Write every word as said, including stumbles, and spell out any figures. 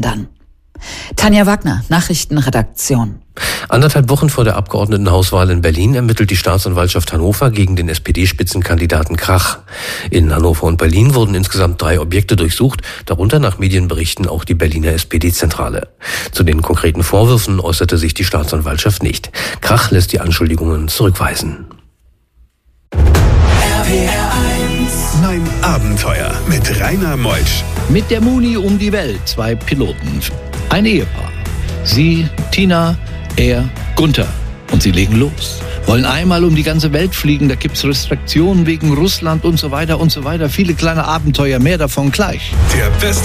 dann. Tanja Wagner, Nachrichtenredaktion. Anderthalb Wochen vor der Abgeordnetenhauswahl in Berlin ermittelt die Staatsanwaltschaft Hannover gegen den S P D-Spitzenkandidaten Krach. In Hannover und Berlin wurden insgesamt drei Objekte durchsucht, darunter nach Medienberichten auch die Berliner S P D-Zentrale. Zu den konkreten Vorwürfen äußerte sich die Staatsanwaltschaft nicht. Krach lässt die Anschuldigungen zurückweisen. R P R eins. Mein Abenteuer mit Rainer Meutsch. Mit der Muni um die Welt, zwei Piloten, ein Ehepaar. Sie, Tina, er, Gunther. Und sie legen los. Wollen einmal um die ganze Welt fliegen, da gibt's Restriktionen wegen Russland und so weiter und so weiter. Viele kleine Abenteuer, mehr davon gleich. Der beste